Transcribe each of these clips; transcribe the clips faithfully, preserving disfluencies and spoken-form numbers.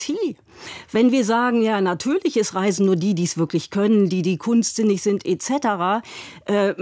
Demokratie. Wenn wir sagen, ja, natürlich ist Reisen nur die, die es wirklich können, die, die kunstsinnig sind, et cetera, äh,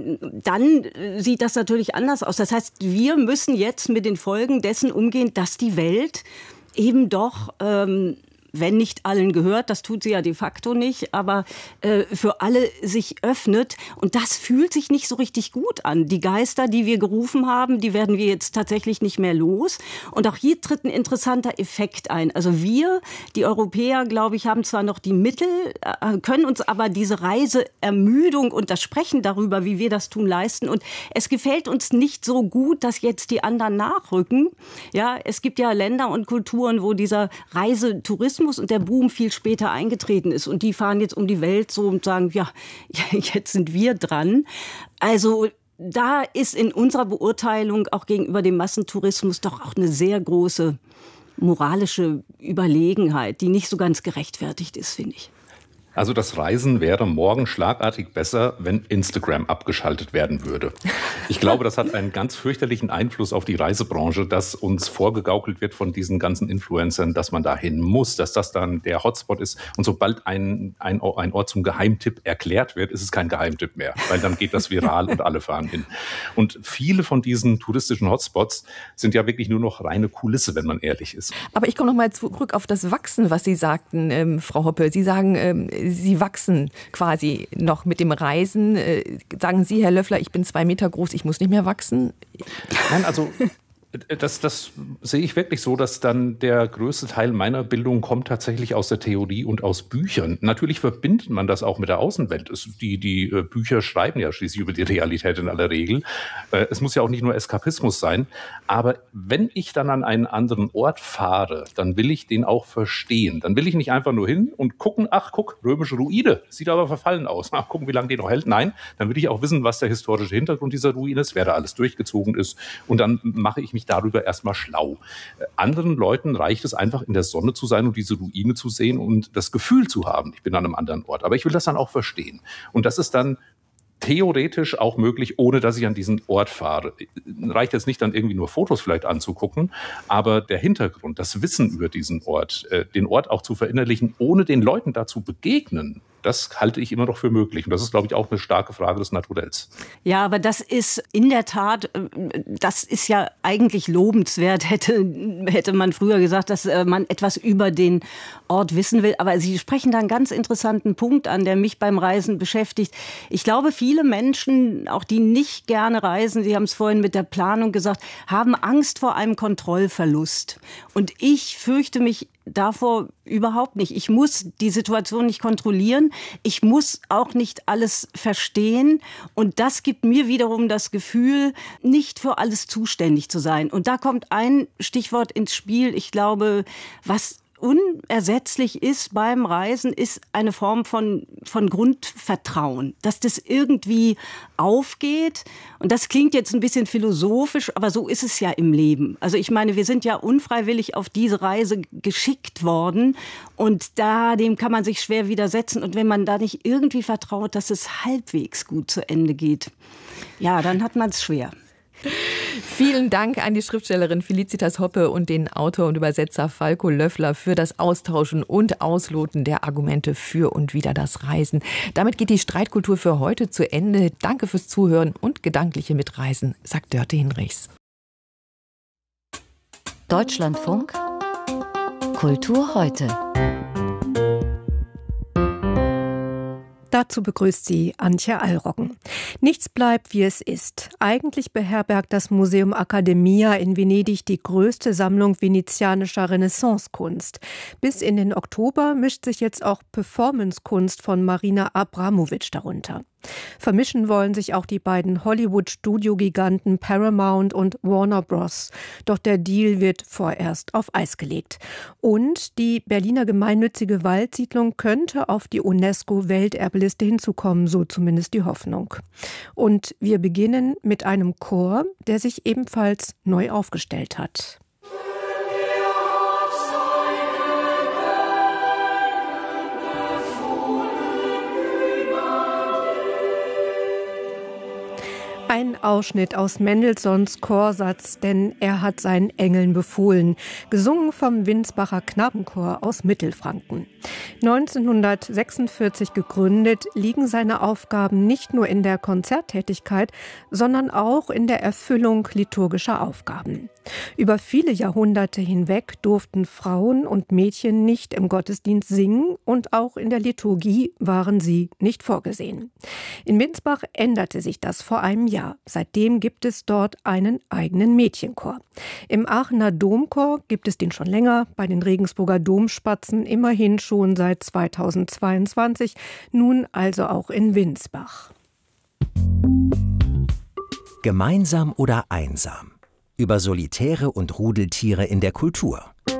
dann sieht das natürlich anders aus. Das heißt, wir müssen jetzt mit den Folgen dessen umgehen, dass die Welt eben doch, ähm, wenn nicht allen gehört, das tut sie ja de facto nicht, aber äh, für alle sich öffnet. Und das fühlt sich nicht so richtig gut an. Die Geister, die wir gerufen haben, die werden wir jetzt tatsächlich nicht mehr los. Und auch hier tritt ein interessanter Effekt ein. Also wir, die Europäer, glaube ich, haben zwar noch die Mittel, äh, können uns aber diese Reiseermüdung und das Sprechen darüber, wie wir das tun, leisten. Und es gefällt uns nicht so gut, dass jetzt die anderen nachrücken. Ja, es gibt ja Länder und Kulturen, wo dieser Reisetourismus und der Boom viel später eingetreten ist. Und die fahren jetzt um die Welt so und sagen, ja, jetzt sind wir dran. Also da ist in unserer Beurteilung auch gegenüber dem Massentourismus doch auch eine sehr große moralische Überlegenheit, die nicht so ganz gerechtfertigt ist, finde ich. Also das Reisen wäre morgen schlagartig besser, wenn Instagram abgeschaltet werden würde. Ich glaube, das hat einen ganz fürchterlichen Einfluss auf die Reisebranche, dass uns vorgegaukelt wird von diesen ganzen Influencern, dass man dahin muss, dass das dann der Hotspot ist. Und sobald ein, ein, ein Ort zum Geheimtipp erklärt wird, ist es kein Geheimtipp mehr, weil dann geht das viral und alle fahren hin. Und viele von diesen touristischen Hotspots sind ja wirklich nur noch reine Kulisse, wenn man ehrlich ist. Aber ich komme noch mal zurück auf das Wachsen, was Sie sagten, ähm, Frau Hoppe. Sie sagen, ähm, Sie wachsen quasi noch mit dem Reisen. Äh, sagen Sie, Herr Löffler, ich bin zwei Meter groß, ich muss nicht mehr wachsen? Nein, also das, das sehe ich wirklich so, dass dann der größte Teil meiner Bildung kommt tatsächlich aus der Theorie und aus Büchern. Natürlich verbindet man das auch mit der Außenwelt. Es, die, die Bücher schreiben ja schließlich über die Realität in aller Regel. Es muss ja auch nicht nur Eskapismus sein. Aber wenn ich dann an einen anderen Ort fahre, dann will ich den auch verstehen. Dann will ich nicht einfach nur hin und gucken, ach guck, römische Ruine, sieht aber verfallen aus. Ach, gucken, wie lange die noch hält. Nein, dann will ich auch wissen, was der historische Hintergrund dieser Ruine ist, wer da alles durchgezogen ist. Und dann mache ich mich darüber erstmal schlau. Anderen Leuten reicht es einfach, in der Sonne zu sein und diese Ruine zu sehen und das Gefühl zu haben, ich bin an einem anderen Ort. Aber ich will das dann auch verstehen. Und das ist dann theoretisch auch möglich, ohne dass ich an diesen Ort fahre. Reicht jetzt nicht dann irgendwie nur Fotos vielleicht anzugucken, aber der Hintergrund, das Wissen über diesen Ort, äh, den Ort auch zu verinnerlichen, ohne den Leuten dazu begegnen, das halte ich immer noch für möglich. Und das ist, glaube ich, auch eine starke Frage des Naturells. Ja, aber das ist in der Tat, das ist ja eigentlich lobenswert, hätte, hätte man früher gesagt, dass man etwas über den Ort wissen will. Aber Sie sprechen da einen ganz interessanten Punkt an, der mich beim Reisen beschäftigt. Ich glaube, viele Menschen, auch die nicht gerne reisen, Sie haben es vorhin mit der Planung gesagt, haben Angst vor einem Kontrollverlust. Und ich fürchte mich davor überhaupt nicht. Ich muss die Situation nicht kontrollieren. Ich muss auch nicht alles verstehen. Und das gibt mir wiederum das Gefühl, nicht für alles zuständig zu sein. Und da kommt ein Stichwort ins Spiel. Ich glaube, was unersetzlich ist beim Reisen, ist eine Form von, von Grundvertrauen, dass das irgendwie aufgeht. Und das klingt jetzt ein bisschen philosophisch, aber so ist es ja im Leben. Also ich meine, wir sind ja unfreiwillig auf diese Reise geschickt worden und da, dem kann man sich schwer widersetzen. Und wenn man da nicht irgendwie vertraut, dass es halbwegs gut zu Ende geht, ja, dann hat man es schwer. Vielen Dank an die Schriftstellerin Felicitas Hoppe und den Autor und Übersetzer Falko Löffler für das Austauschen und Ausloten der Argumente für und wider das Reisen. Damit geht die Streitkultur für heute zu Ende. Danke fürs Zuhören und gedankliche Mitreisen, sagt Dörte Hinrichs. Deutschlandfunk Kultur heute. Dazu begrüßt sie Antje Allroggen. Nichts bleibt, wie es ist. Eigentlich beherbergt das Museum Accademia in Venedig die größte Sammlung venezianischer Renaissancekunst. Bis in den Oktober mischt sich jetzt auch Performancekunst von Marina Abramovic darunter. Vermischen wollen sich auch die beiden Hollywood-Studio-Giganten Paramount und Warner Bros. Doch der Deal wird vorerst auf Eis gelegt. Und die Berliner gemeinnützige Waldsiedlung könnte auf die UNESCO-Welterbliste hinzukommen, so zumindest die Hoffnung. Und wir beginnen mit einem Chor, der sich ebenfalls neu aufgestellt hat. Ein Ausschnitt aus Mendelssohns Chorsatz, denn er hat seinen Engeln befohlen, gesungen vom Winsbacher Knabenchor aus Mittelfranken. neunzehnhundertsechsundvierzig gegründet, liegen seine Aufgaben nicht nur in der Konzerttätigkeit, sondern auch in der Erfüllung liturgischer Aufgaben. Über viele Jahrhunderte hinweg durften Frauen und Mädchen nicht im Gottesdienst singen und auch in der Liturgie waren sie nicht vorgesehen. In Winsbach änderte sich das vor einem Jahr. Seitdem gibt es dort einen eigenen Mädchenchor. Im Aachener Domchor gibt es den schon länger, bei den Regensburger Domspatzen immerhin schon seit zweitausendzweiundzwanzig, nun also auch in Winsbach. Gemeinsam oder einsam? Über Solitäre und Rudeltiere in der Kultur.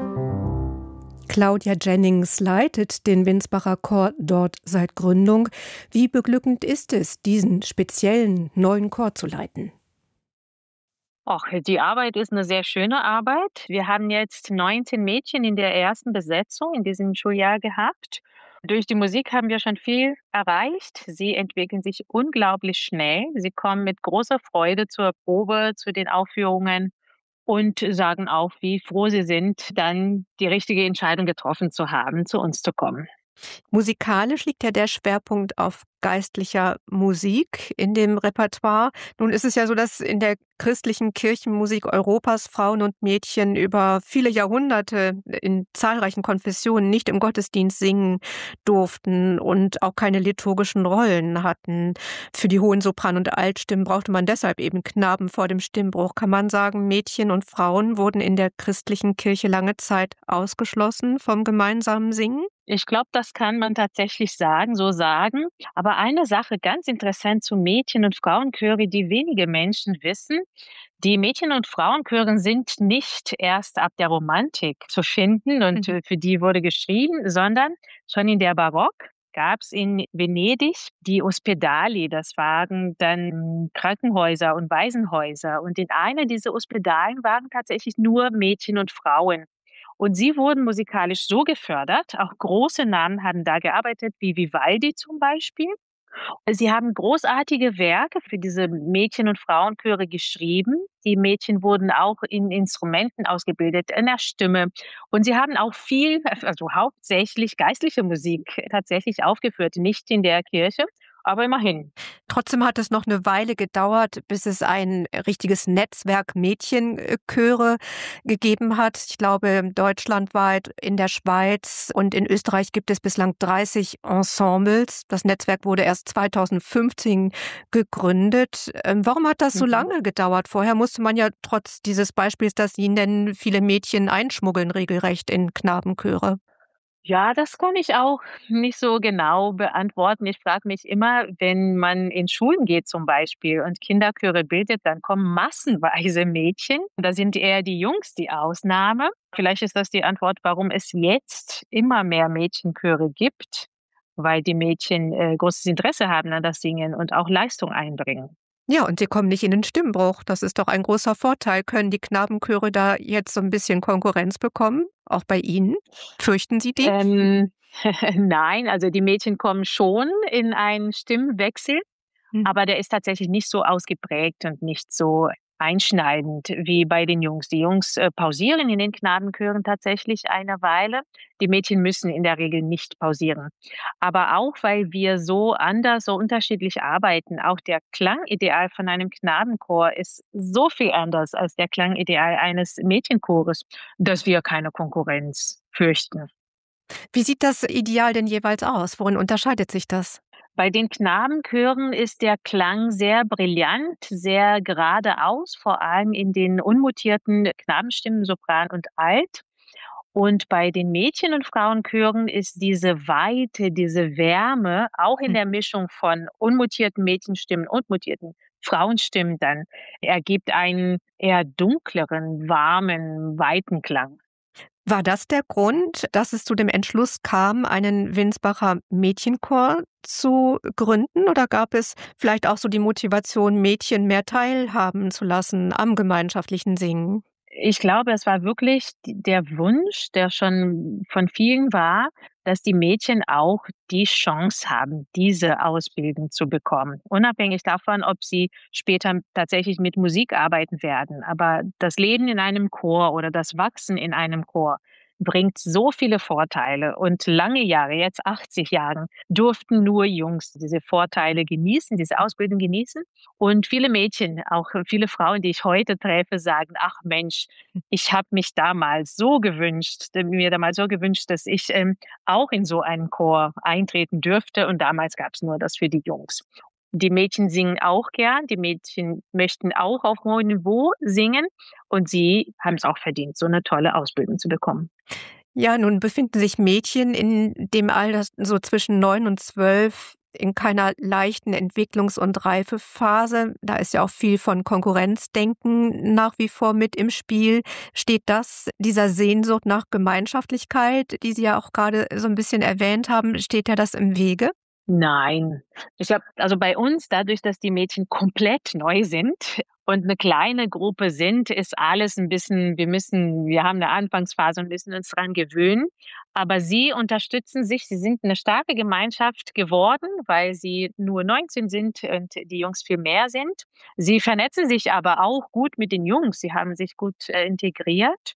Claudia Jennings leitet den Winsbacher Chor dort seit Gründung. Wie beglückend ist es, diesen speziellen neuen Chor zu leiten? Och, die Arbeit ist eine sehr schöne Arbeit. Wir haben jetzt neunzehn Mädchen in der ersten Besetzung in diesem Schuljahr gehabt. Durch die Musik haben wir schon viel erreicht. Sie entwickeln sich unglaublich schnell. Sie kommen mit großer Freude zur Probe, zu den Aufführungen und sagen auch, wie froh sie sind, dann die richtige Entscheidung getroffen zu haben, zu uns zu kommen. Musikalisch liegt ja der Schwerpunkt auf geistlicher Musik in dem Repertoire. Nun ist es ja so, dass in der christlichen Kirchenmusik Europas Frauen und Mädchen über viele Jahrhunderte in zahlreichen Konfessionen nicht im Gottesdienst singen durften und auch keine liturgischen Rollen hatten. Für die hohen Sopran- und Altstimmen brauchte man deshalb eben Knaben vor dem Stimmbruch. Kann man sagen, Mädchen und Frauen wurden in der christlichen Kirche lange Zeit ausgeschlossen vom gemeinsamen Singen? Ich glaube, das kann man tatsächlich sagen, so sagen. Aber eine Sache ganz interessant zu Mädchen- und Frauenchöre, die wenige Menschen wissen: Die Mädchen- und Frauenchöre sind nicht erst ab der Romantik zu finden und Mhm. für die wurde geschrieben, sondern schon in der Barock gab es in Venedig die Ospedali. Das waren dann Krankenhäuser und Waisenhäuser. Und in einer dieser Ospedalen waren tatsächlich nur Mädchen und Frauen. Und sie wurden musikalisch so gefördert, auch große Namen haben da gearbeitet, wie Vivaldi zum Beispiel. Sie haben großartige Werke für diese Mädchen- und Frauenchöre geschrieben. Die Mädchen wurden auch in Instrumenten ausgebildet, in der Stimme. Und sie haben auch viel, also hauptsächlich geistliche Musik tatsächlich aufgeführt, nicht in der Kirche, aber immerhin. Trotzdem hat es noch eine Weile gedauert, bis es ein richtiges Netzwerk Mädchenchöre gegeben hat. Ich glaube, deutschlandweit, in der Schweiz und in Österreich gibt es bislang dreißig Ensembles. Das Netzwerk wurde erst zweitausendfünfzehn gegründet. Ähm, Warum hat das so Mhm. lange gedauert? Vorher musste man ja trotz dieses Beispiels, das Sie nennen, viele Mädchen einschmuggeln regelrecht in Knabenchöre. Ja, das kann ich auch nicht so genau beantworten. Ich frage mich immer, wenn man in Schulen geht zum Beispiel und Kinderchöre bildet, dann kommen massenweise Mädchen. Da sind eher die Jungs die Ausnahme. Vielleicht ist das die Antwort, warum es jetzt immer mehr Mädchenchöre gibt, weil die Mädchen äh, großes Interesse haben an das Singen und auch Leistung einbringen. Ja, und sie kommen nicht in den Stimmbruch. Das ist doch ein großer Vorteil. Können die Knabenchöre da jetzt so ein bisschen Konkurrenz bekommen? Auch bei Ihnen? Fürchten Sie die? Ähm, nein, also die Mädchen kommen schon in einen Stimmwechsel, Hm. aber der ist tatsächlich nicht so ausgeprägt und nicht so einschneidend wie bei den Jungs. Die Jungs äh, pausieren in den Knabenchören tatsächlich eine Weile. Die Mädchen müssen in der Regel nicht pausieren. Aber auch, weil wir so anders, so unterschiedlich arbeiten. Auch der Klangideal von einem Knabenchor ist so viel anders als der Klangideal eines Mädchenchores, dass wir keine Konkurrenz fürchten. Wie sieht das Ideal denn jeweils aus? Worin unterscheidet sich das? Bei den Knabenchören ist der Klang sehr brillant, sehr geradeaus, vor allem in den unmutierten Knabenstimmen Sopran und Alt. Und bei den Mädchen- und Frauenchören ist diese Weite, diese Wärme, auch in Hm. der Mischung von unmutierten Mädchenstimmen und mutierten Frauenstimmen dann, ergibt einen eher dunkleren, warmen, weiten Klang. War das der Grund, dass es zu dem Entschluss kam, einen Winsbacher Mädchenchor zu gründen? Oder gab es vielleicht auch so die Motivation, Mädchen mehr teilhaben zu lassen am gemeinschaftlichen Singen? Ich glaube, es war wirklich d der Wunsch, der schon von vielen war, dass die Mädchen auch die Chance haben, diese Ausbildung zu bekommen. Unabhängig davon, ob sie später tatsächlich mit Musik arbeiten werden. Aber das Leben in einem Chor oder das Wachsen in einem Chor bringt so viele Vorteile. Und lange Jahre, jetzt achtzig Jahre, durften nur Jungs diese Vorteile genießen, diese Ausbildung genießen. Und viele Mädchen, auch viele Frauen, die ich heute treffe, sagen, ach Mensch, ich habe mich damals so gewünscht, mir damals so gewünscht, dass ich ähm, auch in so einen Chor eintreten dürfte. Und damals gab es nur das für die Jungs. Die Mädchen singen auch gern, die Mädchen möchten auch auf hohem Niveau singen und sie haben es auch verdient, so eine tolle Ausbildung zu bekommen. Ja, nun befinden sich Mädchen in dem Alter so zwischen neun und zwölf in keiner leichten Entwicklungs- und Reifephase. Da ist ja auch viel von Konkurrenzdenken nach wie vor mit im Spiel. Steht das, dieser Sehnsucht nach Gemeinschaftlichkeit, die Sie ja auch gerade so ein bisschen erwähnt haben, steht ja das im Wege? Nein. Ich glaube, also bei uns, dadurch, dass die Mädchen komplett neu sind und eine kleine Gruppe sind, ist alles ein bisschen, wir müssen, wir haben eine Anfangsphase und müssen uns dran gewöhnen. Aber sie unterstützen sich, sie sind eine starke Gemeinschaft geworden, weil sie nur neunzehn sind und die Jungs viel mehr sind. Sie vernetzen sich aber auch gut mit den Jungs. Sie haben sich gut äh, integriert.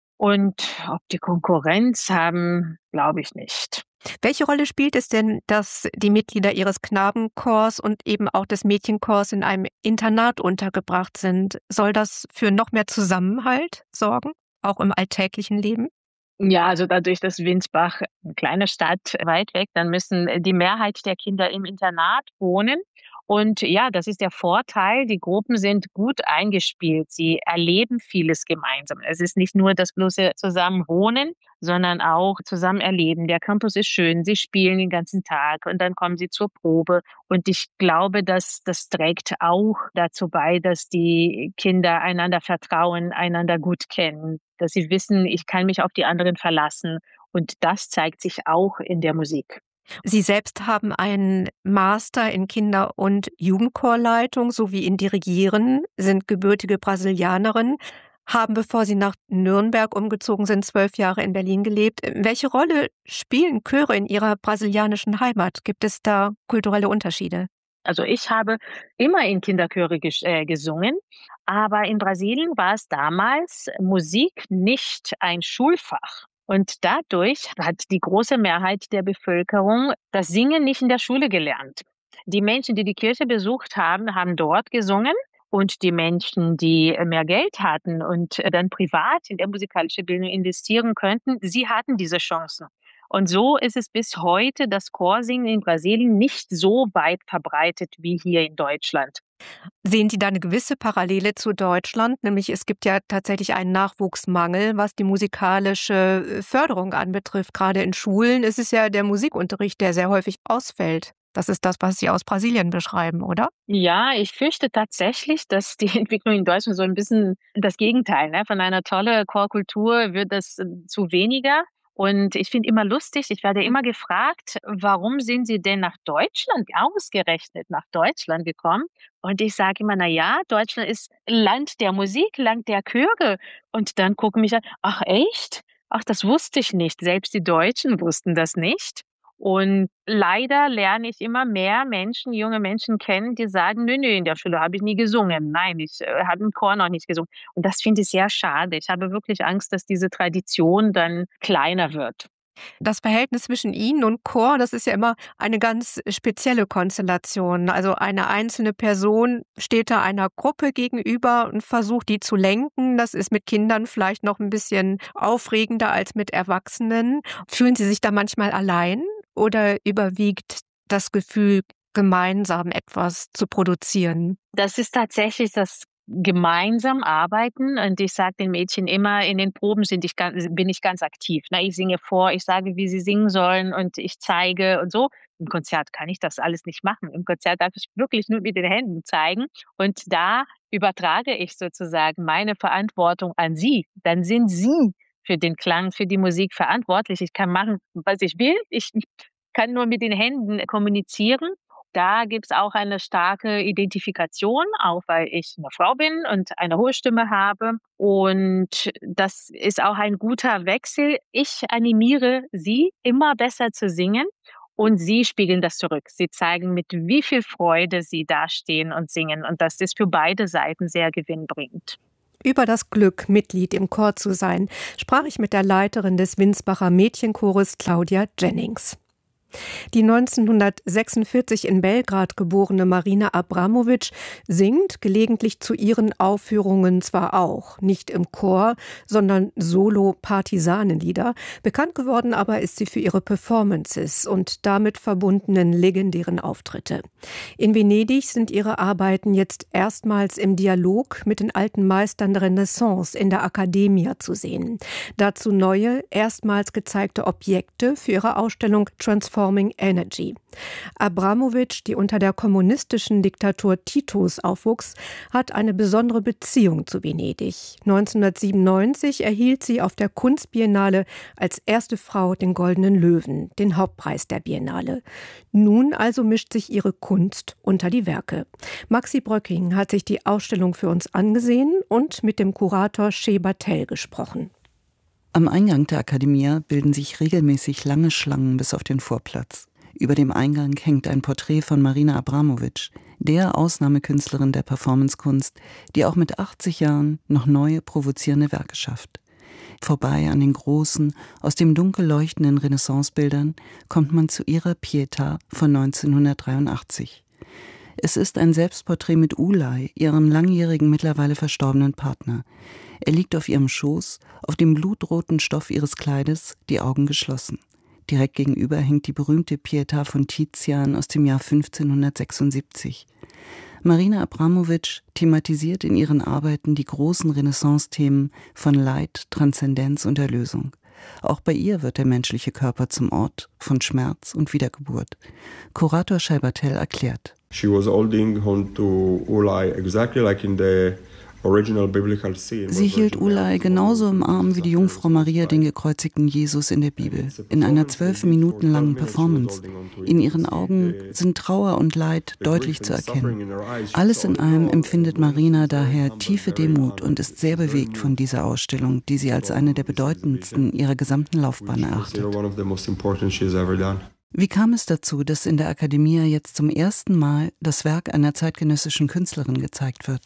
Und ob die Konkurrenz haben, glaube ich nicht. Welche Rolle spielt es denn, dass die Mitglieder Ihres Knabenchors und eben auch des Mädchenchors in einem Internat untergebracht sind? Soll das für noch mehr Zusammenhalt sorgen, auch im alltäglichen Leben? Ja, also dadurch, dass Winsbach eine kleine Stadt weit weg, dann müssen die Mehrheit der Kinder im Internat wohnen. Und ja, das ist der Vorteil. Die Gruppen sind gut eingespielt. Sie erleben vieles gemeinsam. Es ist nicht nur das bloße Zusammenwohnen, sondern auch zusammen erleben. Der Campus ist schön. Sie spielen den ganzen Tag und dann kommen sie zur Probe. Und ich glaube, dass das trägt auch dazu bei, dass die Kinder einander vertrauen, einander gut kennen, dass sie wissen, ich kann mich auf die anderen verlassen. Und das zeigt sich auch in der Musik. Sie selbst haben einen Master in Kinder- und Jugendchorleitung sowie in Dirigieren, sind gebürtige Brasilianerin, haben, bevor Sie nach Nürnberg umgezogen sind, zwölf Jahre in Berlin gelebt. Welche Rolle spielen Chöre in Ihrer brasilianischen Heimat? Gibt es da kulturelle Unterschiede? Also ich habe immer in Kinderchöre ges äh, gesungen, aber in Brasilien war es damals Musik nicht ein Schulfach. Und dadurch hat die große Mehrheit der Bevölkerung das Singen nicht in der Schule gelernt. Die Menschen, die die Kirche besucht haben, haben dort gesungen. Und die Menschen, die mehr Geld hatten und dann privat in der musikalischen Bildung investieren könnten, sie hatten diese Chancen. Und so ist es bis heute, das Chorsingen in Brasilien nicht so weit verbreitet wie hier in Deutschland. Sehen Sie da eine gewisse Parallele zu Deutschland? Nämlich es gibt ja tatsächlich einen Nachwuchsmangel, was die musikalische Förderung anbetrifft. Gerade in Schulen ist es ja der Musikunterricht, der sehr häufig ausfällt. Das ist das, was Sie aus Brasilien beschreiben, oder? Ja, ich fürchte tatsächlich, dass die Entwicklung in Deutschland so ein bisschen das Gegenteil, ne? Von einer tollen Chorkultur wird das äh, zu weniger. Und ich finde immer lustig, ich werde immer gefragt, warum sind Sie denn nach Deutschland, ausgerechnet nach Deutschland gekommen? Und ich sage immer, na ja, Deutschland ist Land der Musik, Land der Chöre. Und dann gucken mich an, ach echt? Ach, das wusste ich nicht. Selbst die Deutschen wussten das nicht. Und leider lerne ich immer mehr Menschen, junge Menschen kennen, die sagen, nö, nö, in der Schule habe ich nie gesungen. Nein, ich äh, habe im Chor noch nicht gesungen. Und das finde ich sehr schade. Ich habe wirklich Angst, dass diese Tradition dann kleiner wird. Das Verhältnis zwischen Ihnen und Chor, das ist ja immer eine ganz spezielle Konstellation. Also eine einzelne Person steht da einer Gruppe gegenüber und versucht, die zu lenken. Das ist mit Kindern vielleicht noch ein bisschen aufregender als mit Erwachsenen. Fühlen Sie sich da manchmal allein oder überwiegt das Gefühl, gemeinsam etwas zu produzieren? Das ist tatsächlich das gemeinsam arbeiten. Und ich sage den Mädchen immer, in den Proben sind ich ganz, bin ich ganz aktiv. Na, ich singe vor, ich sage, wie sie singen sollen und ich zeige und so. Im Konzert kann ich das alles nicht machen. Im Konzert darf ich wirklich nur mit den Händen zeigen. Und da übertrage ich sozusagen meine Verantwortung an sie. Dann sind sie für den Klang, für die Musik verantwortlich. Ich kann machen, was ich will. Ich kann nur mit den Händen kommunizieren. Da gibt es auch eine starke Identifikation, auch weil ich eine Frau bin und eine hohe Stimme habe. Und das ist auch ein guter Wechsel. Ich animiere sie, immer besser zu singen. Und sie spiegeln das zurück. Sie zeigen, mit wie viel Freude sie dastehen und singen. Und das ist für beide Seiten sehr gewinnbringend. Über das Glück, Mitglied im Chor zu sein, sprach ich mit der Leiterin des Winsbacher Mädchenchores, Claudia Jennings. Die neunzehnhundertsechsundvierzig in Belgrad geborene Marina Abramovic singt gelegentlich zu ihren Aufführungen zwar auch, nicht im Chor, sondern Solo-Partisanenlieder. Bekannt geworden aber ist sie für ihre Performances und damit verbundenen legendären Auftritte. In Venedig sind ihre Arbeiten jetzt erstmals im Dialog mit den alten Meistern der Renaissance in der Accademia zu sehen. Dazu neue, erstmals gezeigte Objekte für ihre Ausstellung Transforming Energy. Abramovic, die unter der kommunistischen Diktatur Titos aufwuchs, hat eine besondere Beziehung zu Venedig. neunzehnhundertsiebenundneunzig erhielt sie auf der Kunstbiennale als erste Frau den Goldenen Löwen, den Hauptpreis der Biennale. Nun also mischt sich ihre Kunst unter die Werke. Maxi Bröcking hat sich die Ausstellung für uns angesehen und mit dem Kurator Sheba Tell gesprochen. Am Eingang der Accademia bilden sich regelmäßig lange Schlangen bis auf den Vorplatz. Über dem Eingang hängt ein Porträt von Marina Abramovic, der Ausnahmekünstlerin der Performancekunst, die auch mit achtzig Jahren noch neue, provozierende Werke schafft. Vorbei an den großen, aus dem Dunkel leuchtenden Renaissancebildern kommt man zu ihrer Pietà von neunzehnhundertdreiundachtzig. Es ist ein Selbstporträt mit Ulay, ihrem langjährigen, mittlerweile verstorbenen Partner. Er liegt auf ihrem Schoß, auf dem blutroten Stoff ihres Kleides, die Augen geschlossen. Direkt gegenüber hängt die berühmte Pietà von Tizian aus dem Jahr fünfzehnhundertsechsundsiebzig. Marina Abramovic thematisiert in ihren Arbeiten die großen Renaissance-Themen von Leid, Transzendenz und Erlösung. Auch bei ihr wird der menschliche Körper zum Ort von Schmerz und Wiedergeburt. Kurator Sheba Tell erklärt: She was holding on to Ulay exactly like in the Sie hielt Ulay genauso im Arm wie die Jungfrau Maria den gekreuzigten Jesus in der Bibel, in einer zwölf Minuten langen Performance. In ihren Augen sind Trauer und Leid deutlich zu erkennen. Alles in allem empfindet Marina daher tiefe Demut und ist sehr bewegt von dieser Ausstellung, die sie als eine der bedeutendsten ihrer gesamten Laufbahn erachtet. Wie kam es dazu, dass in der Accademia jetzt zum ersten Mal das Werk einer zeitgenössischen Künstlerin gezeigt wird?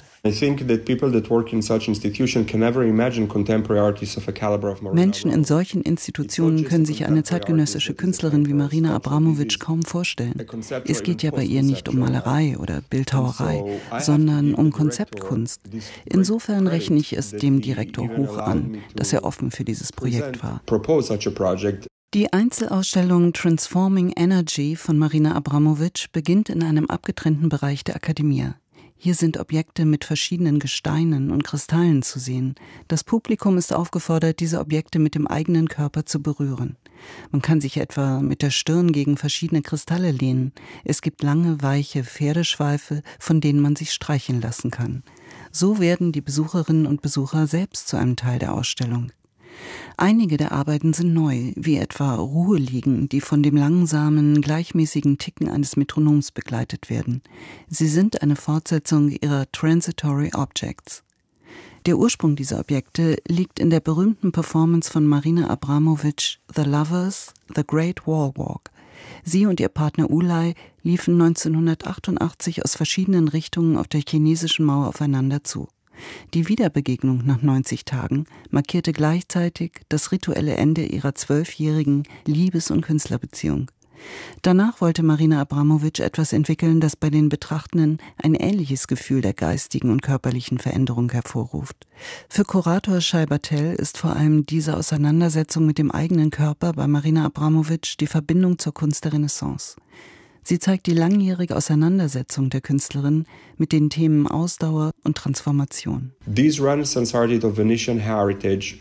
Menschen in solchen Institutionen können sich eine zeitgenössische Künstlerin wie Marina Abramovic kaum vorstellen. Es geht ja bei ihr nicht um Malerei oder Bildhauerei, sondern um Konzeptkunst. Insofern rechne ich es dem Direktor hoch an, dass er offen für dieses Projekt war. Die Einzelausstellung Transforming Energy von Marina Abramovic beginnt in einem abgetrennten Bereich der Accademia. Hier sind Objekte mit verschiedenen Gesteinen und Kristallen zu sehen. Das Publikum ist aufgefordert, diese Objekte mit dem eigenen Körper zu berühren. Man kann sich etwa mit der Stirn gegen verschiedene Kristalle lehnen. Es gibt lange, weiche Pferdeschweife, von denen man sich streicheln lassen kann. So werden die Besucherinnen und Besucher selbst zu einem Teil der Ausstellung. Einige der Arbeiten sind neu, wie etwa Ruheliegen, die von dem langsamen, gleichmäßigen Ticken eines Metronoms begleitet werden. Sie sind eine Fortsetzung ihrer Transitory Objects. Der Ursprung dieser Objekte liegt in der berühmten Performance von Marina Abramovic, The Lovers, The Great Wall Walk. Sie und ihr Partner Ulay liefen neunzehnhundertachtundachtzig aus verschiedenen Richtungen auf der chinesischen Mauer aufeinander zu. Die Wiederbegegnung nach neunzig Tagen markierte gleichzeitig das rituelle Ende ihrer zwölfjährigen Liebes- und Künstlerbeziehung. Danach wollte Marina Abramovic etwas entwickeln, das bei den Betrachtenden ein ähnliches Gefühl der geistigen und körperlichen Veränderung hervorruft. Für Kurator Sheba Tell ist vor allem diese Auseinandersetzung mit dem eigenen Körper bei Marina Abramovic die Verbindung zur Kunst der Renaissance. Sie zeigt die langjährige Auseinandersetzung der Künstlerin mit den Themen Ausdauer und Transformation. These Renaissance artists of Venetian heritage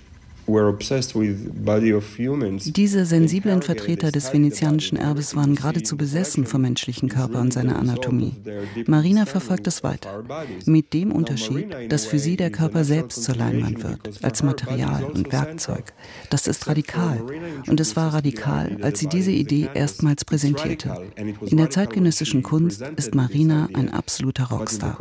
Diese sensiblen Vertreter des venezianischen Erbes waren geradezu besessen vom menschlichen Körper und seiner Anatomie. Marina verfolgt es weiter. Mit dem Unterschied, dass für sie der Körper selbst zur Leinwand wird, als Material und Werkzeug. Das ist radikal. Und es war radikal, als sie diese Idee erstmals präsentierte. In der zeitgenössischen Kunst ist Marina ein absoluter Rockstar.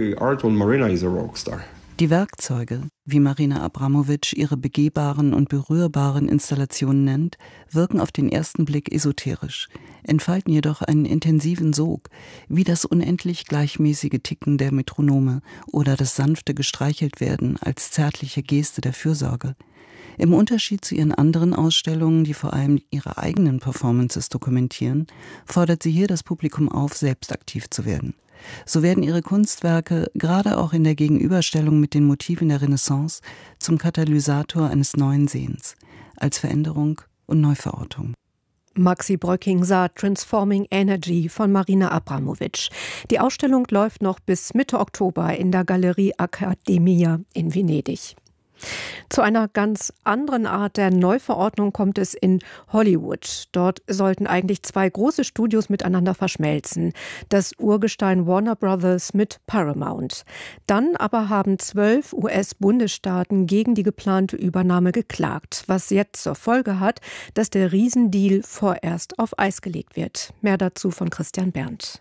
Die Werkzeuge, wie Marina Abramović ihre begehbaren und berührbaren Installationen nennt, wirken auf den ersten Blick esoterisch, entfalten jedoch einen intensiven Sog, wie das unendlich gleichmäßige Ticken der Metronome oder das sanfte Gestreicheltwerden als zärtliche Geste der Fürsorge. Im Unterschied zu ihren anderen Ausstellungen, die vor allem ihre eigenen Performances dokumentieren, fordert sie hier das Publikum auf, selbst aktiv zu werden. So werden ihre Kunstwerke, gerade auch in der Gegenüberstellung mit den Motiven der Renaissance, zum Katalysator eines neuen Sehens, als Veränderung und Neuverortung. Maxi Bröcking sah Transforming Energy von Marina Abramović. Die Ausstellung läuft noch bis Mitte Oktober in der Galerie Accademia in Venedig. Zu einer ganz anderen Art der Neuverordnung kommt es in Hollywood. Dort sollten eigentlich zwei große Studios miteinander verschmelzen. Das Urgestein Warner Brothers mit Paramount. Dann aber haben zwölf U S-Bundesstaaten gegen die geplante Übernahme geklagt, was jetzt zur Folge hat, dass der Riesendeal vorerst auf Eis gelegt wird. Mehr dazu von Christian Berndt.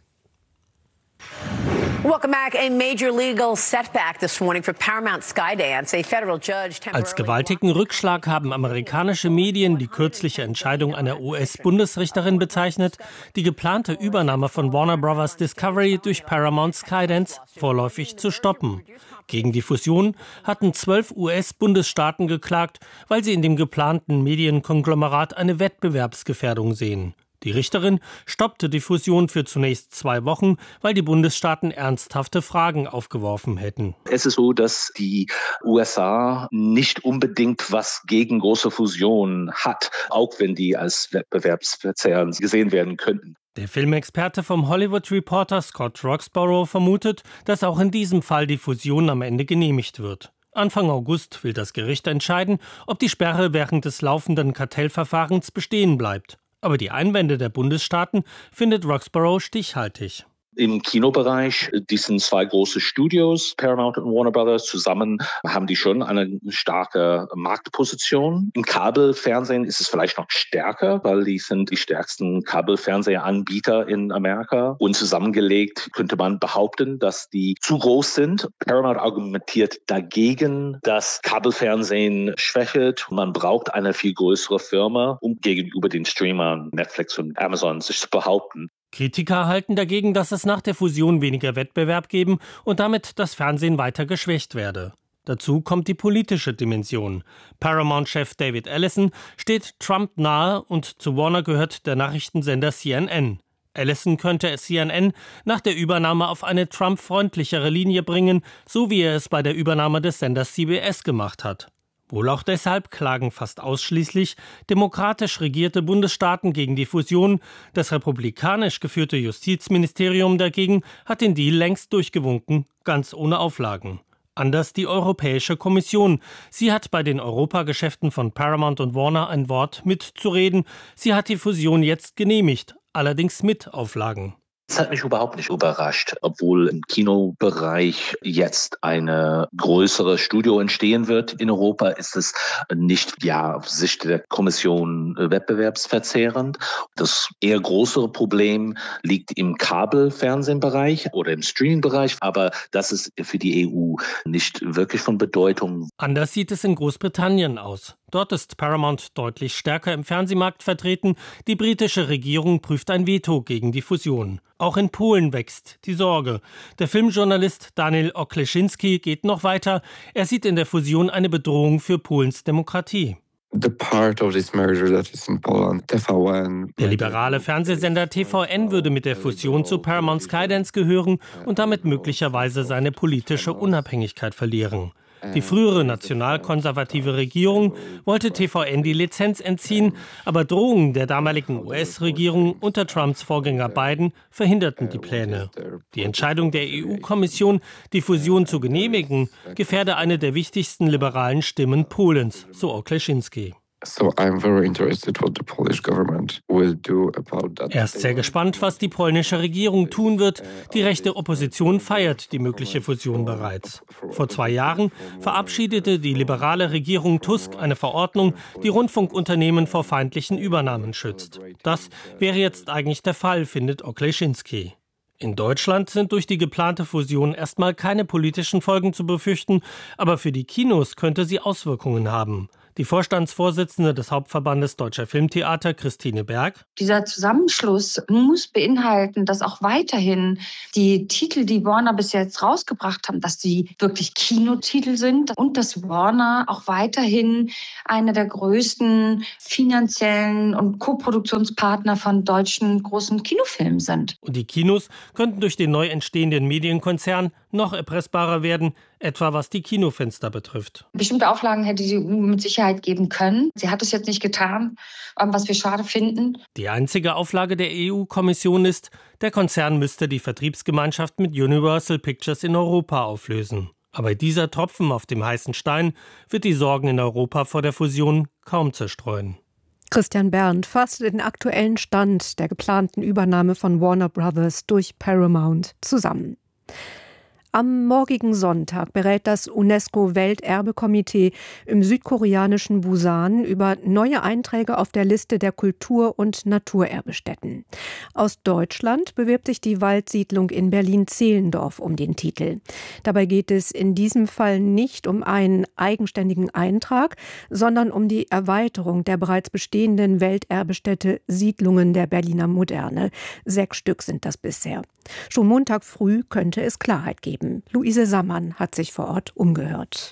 Als gewaltigen Rückschlag haben amerikanische Medien die kürzliche Entscheidung einer U S-Bundesrichterin bezeichnet, die geplante Übernahme von Warner Bros. Discovery durch Paramount Skydance vorläufig zu stoppen. Gegen die Fusion hatten zwölf U S-Bundesstaaten geklagt, weil sie in dem geplanten Medienkonglomerat eine Wettbewerbsgefährdung sehen. Die Richterin stoppte die Fusion für zunächst zwei Wochen, weil die Bundesstaaten ernsthafte Fragen aufgeworfen hätten. Es ist so, dass die U S A nicht unbedingt was gegen große Fusionen hat, auch wenn die als wettbewerbsverzerrend gesehen werden könnten. Der Filmexperte vom Hollywood Reporter Scott Roxborough vermutet, dass auch in diesem Fall die Fusion am Ende genehmigt wird. Anfang August will das Gericht entscheiden, ob die Sperre während des laufenden Kartellverfahrens bestehen bleibt. Aber die Einwände der Bundesstaaten findet Roxborough stichhaltig. Im Kinobereich, die sind zwei große Studios, Paramount und Warner Brothers, zusammen haben die schon eine starke Marktposition. Im Kabelfernsehen ist es vielleicht noch stärker, weil die sind die stärksten Kabelfernsehanbieter in Amerika. Und zusammengelegt könnte man behaupten, dass die zu groß sind. Paramount argumentiert dagegen, dass Kabelfernsehen schwächelt. Man braucht eine viel größere Firma, um gegenüber den Streamern Netflix und Amazon sich zu behaupten. Kritiker halten dagegen, dass es nach der Fusion weniger Wettbewerb geben und damit das Fernsehen weiter geschwächt werde. Dazu kommt die politische Dimension. Paramount-Chef David Ellison steht Trump nahe und zu Warner gehört der Nachrichtensender C N N. Ellison könnte C N N nach der Übernahme auf eine Trump-freundlichere Linie bringen, so wie er es bei der Übernahme des Senders C B S gemacht hat. Wohl auch deshalb klagen fast ausschließlich demokratisch regierte Bundesstaaten gegen die Fusion. Das republikanisch geführte Justizministerium dagegen hat den Deal längst durchgewunken, ganz ohne Auflagen. Anders die Europäische Kommission. Sie hat bei den Europageschäften von Paramount und Warner ein Wort mitzureden. Sie hat die Fusion jetzt genehmigt, allerdings mit Auflagen. Das hat mich überhaupt nicht überrascht, obwohl im Kinobereich jetzt eine größere Studio entstehen wird in Europa, ist es nicht, ja, aus Sicht der Kommission wettbewerbsverzerrend. Das eher größere Problem liegt im Kabelfernsehbereich oder im Streamingbereich, aber das ist für die E U nicht wirklich von Bedeutung. Anders sieht es in Großbritannien aus. Dort ist Paramount deutlich stärker im Fernsehmarkt vertreten. Die britische Regierung prüft ein Veto gegen die Fusion. Auch in Polen wächst die Sorge. Der Filmjournalist Daniel Okleszynski geht noch weiter. Er sieht in der Fusion eine Bedrohung für Polens Demokratie. The part of this merger that is in Poland, T V N. Der liberale Fernsehsender T V N würde mit der Fusion zu Paramount Skydance gehören und damit möglicherweise seine politische Unabhängigkeit verlieren. Die frühere nationalkonservative Regierung wollte T V N die Lizenz entziehen, aber Drohungen der damaligen U S-Regierung unter Trumps Vorgänger Biden verhinderten die Pläne. Die Entscheidung der E U-Kommission, die Fusion zu genehmigen, gefährde eine der wichtigsten liberalen Stimmen Polens, so Okleschinski. So I'm very interested what the Polish government will do about that. Er ist sehr gespannt, was die polnische Regierung tun wird. Die rechte Opposition feiert die mögliche Fusion bereits. Vor zwei Jahren verabschiedete die liberale Regierung Tusk eine Verordnung, die Rundfunkunternehmen vor feindlichen Übernahmen schützt. Das wäre jetzt eigentlich der Fall, findet Okleschinski. In Deutschland sind durch die geplante Fusion erstmal keine politischen Folgen zu befürchten, aber für die Kinos könnte sie Auswirkungen haben. Die Vorstandsvorsitzende des Hauptverbandes Deutscher Filmtheater, Christine Berg. Dieser Zusammenschluss muss beinhalten, dass auch weiterhin die Titel, die Warner bis jetzt rausgebracht haben, dass sie wirklich Kinotitel sind und dass Warner auch weiterhin einer der größten finanziellen und Co-Produktionspartner von deutschen großen Kinofilmen sind. Und die Kinos könnten durch den neu entstehenden Medienkonzern noch erpressbarer werden, etwa was die Kinofenster betrifft. Bestimmte Auflagen hätte die E U mit Sicherheit geben können. Sie hat es jetzt nicht getan, was wir schade finden. Die einzige Auflage der E U-Kommission ist, der Konzern müsste die Vertriebsgemeinschaft mit Universal Pictures in Europa auflösen. Aber dieser Tropfen auf dem heißen Stein wird die Sorgen in Europa vor der Fusion kaum zerstreuen. Christian Berndt fasst den aktuellen Stand der geplanten Übernahme von Warner Brothers durch Paramount zusammen. Am morgigen Sonntag berät das UNESCO-Welterbekomitee im südkoreanischen Busan über neue Einträge auf der Liste der Kultur- und Naturerbestätten. Aus Deutschland bewirbt sich die Waldsiedlung in Berlin-Zehlendorf um den Titel. Dabei geht es in diesem Fall nicht um einen eigenständigen Eintrag, sondern um die Erweiterung der bereits bestehenden Welterbestätte Siedlungen der Berliner Moderne. Sechs Stück sind das bisher. Schon Montag früh könnte es Klarheit geben. Luise Sammann hat sich vor Ort umgehört.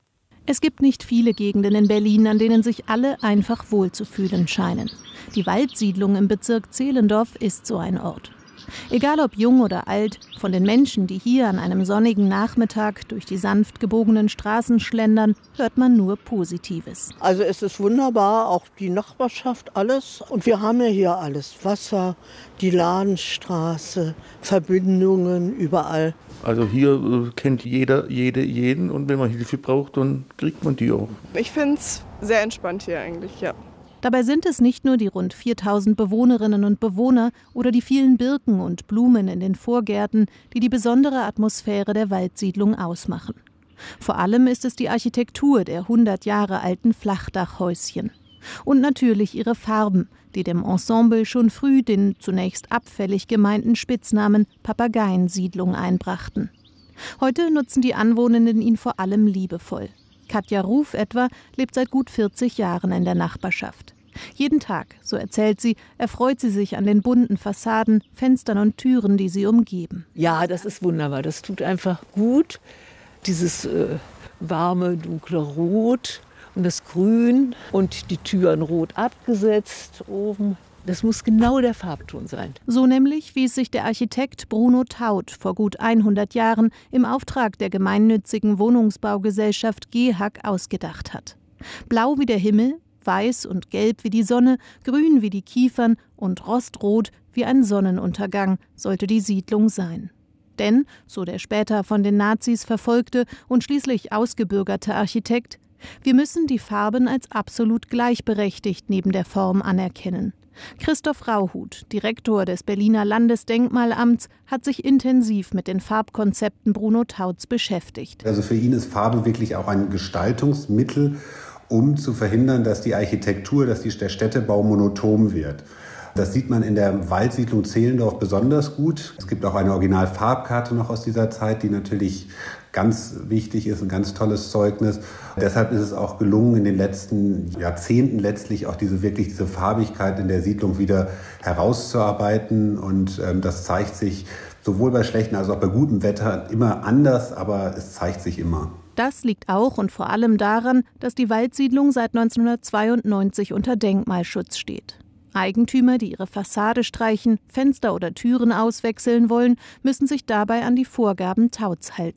Es gibt nicht viele Gegenden in Berlin, an denen sich alle einfach wohlzufühlen scheinen. Die Waldsiedlung im Bezirk Zehlendorf ist so ein Ort. Egal ob jung oder alt, von den Menschen, die hier an einem sonnigen Nachmittag durch die sanft gebogenen Straßen schlendern, hört man nur Positives. Also es ist wunderbar, auch die Nachbarschaft, alles. Und wir haben ja hier alles. Wasser, die Ladenstraße, Verbindungen überall. Also hier äh, kennt jeder, jede, jeden und wenn man Hilfe braucht, dann kriegt man die auch. Ich finde es sehr entspannt hier eigentlich, ja. Dabei sind es nicht nur die rund viertausend Bewohnerinnen und Bewohner oder die vielen Birken und Blumen in den Vorgärten, die die besondere Atmosphäre der Waldsiedlung ausmachen. Vor allem ist es die Architektur der hundert Jahre alten Flachdachhäuschen. Und natürlich ihre Farben, die dem Ensemble schon früh den zunächst abfällig gemeinten Spitznamen Papageiensiedlung einbrachten. Heute nutzen die Anwohnenden ihn vor allem liebevoll. Katja Ruf etwa lebt seit gut vierzig Jahren in der Nachbarschaft. Jeden Tag, so erzählt sie, erfreut sie sich an den bunten Fassaden, Fenstern und Türen, die sie umgeben. Ja, das ist wunderbar. Das tut einfach gut. Dieses äh, warme, dunkle Rot und das Grün und die Türen rot abgesetzt oben. Das muss genau der Farbton sein. So nämlich, wie es sich der Architekt Bruno Taut vor gut hundert Jahren im Auftrag der gemeinnützigen Wohnungsbaugesellschaft G E H A G ausgedacht hat. Blau wie der Himmel, weiß und gelb wie die Sonne, grün wie die Kiefern und rostrot wie ein Sonnenuntergang sollte die Siedlung sein. Denn, so der später von den Nazis verfolgte und schließlich ausgebürgerte Architekt, wir müssen die Farben als absolut gleichberechtigt neben der Form anerkennen. Christoph Rauhut, Direktor des Berliner Landesdenkmalamts, hat sich intensiv mit den Farbkonzepten Bruno Tauts beschäftigt. Also für ihn ist Farbe wirklich auch ein Gestaltungsmittel, um zu verhindern, dass die Architektur, dass die, der Städtebau monoton wird. Das sieht man in der Waldsiedlung Zehlendorf besonders gut. Es gibt auch eine Originalfarbkarte noch aus dieser Zeit, die natürlich ganz wichtig ist, ein ganz tolles Zeugnis. Deshalb ist es auch gelungen, in den letzten Jahrzehnten letztlich auch diese wirklich diese Farbigkeit in der Siedlung wieder herauszuarbeiten. Und ähm, das zeigt sich sowohl bei schlechtem als auch bei gutem Wetter immer anders, aber es zeigt sich immer. Das liegt auch und vor allem daran, dass die Waldsiedlung seit neunzehnhundertzweiundneunzig unter Denkmalschutz steht. Eigentümer, die ihre Fassade streichen, Fenster oder Türen auswechseln wollen, müssen sich dabei an die Vorgaben Tauts halten.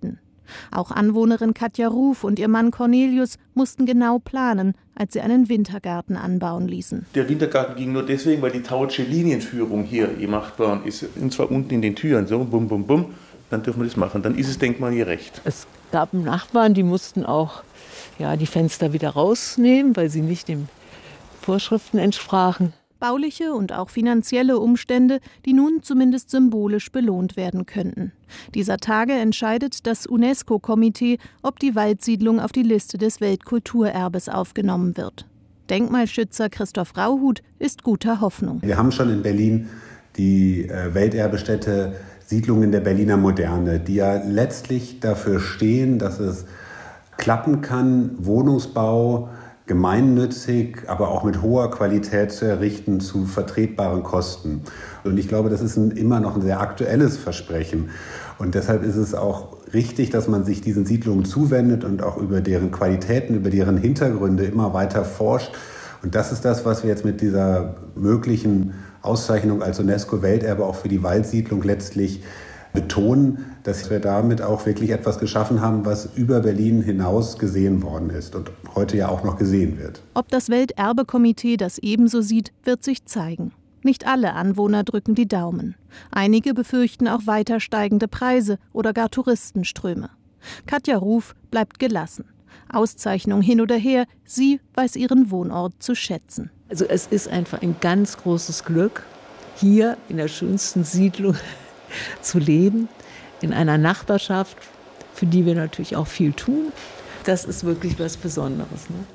Auch Anwohnerin Katja Ruf und ihr Mann Cornelius mussten genau planen, als sie einen Wintergarten anbauen ließen. Der Wintergarten ging nur deswegen, weil die tautsche Linienführung hier gemacht worden ist. Und zwar unten in den Türen, so bum, bum, bum. Dann dürfen wir das machen. Dann ist es denkmalgerecht. Es gab Nachbarn, die mussten auch ja, die Fenster wieder rausnehmen, weil sie nicht den Vorschriften entsprachen. Bauliche und auch finanzielle Umstände, die nun zumindest symbolisch belohnt werden könnten. Dieser Tage entscheidet das UNESCO-Komitee, ob die Waldsiedlung auf die Liste des Weltkulturerbes aufgenommen wird. Denkmalschützer Christoph Rauhut ist guter Hoffnung. Wir haben schon in Berlin die Welterbestätte Siedlungen der Berliner Moderne, die ja letztlich dafür stehen, dass es klappen kann, Wohnungsbau gemeinnützig, aber auch mit hoher Qualität zu errichten, zu vertretbaren Kosten. Und ich glaube, das ist ein, immer noch ein sehr aktuelles Versprechen. Und deshalb ist es auch richtig, dass man sich diesen Siedlungen zuwendet und auch über deren Qualitäten, über deren Hintergründe immer weiter forscht. Und das ist das, was wir jetzt mit dieser möglichen Auszeichnung als UNESCO-Welterbe auch für die Waldsiedlung letztlich betonen, dass wir damit auch wirklich etwas geschaffen haben, was über Berlin hinaus gesehen worden ist und heute ja auch noch gesehen wird. Ob das Welterbekomitee das ebenso sieht, wird sich zeigen. Nicht alle Anwohner drücken die Daumen. Einige befürchten auch weiter steigende Preise oder gar Touristenströme. Katja Ruf bleibt gelassen. Auszeichnung hin oder her, sie weiß ihren Wohnort zu schätzen. Also es ist einfach ein ganz großes Glück, hier in der schönsten Siedlung zu leben, in einer Nachbarschaft, für die wir natürlich auch viel tun. Das ist wirklich was Besonderes, ne?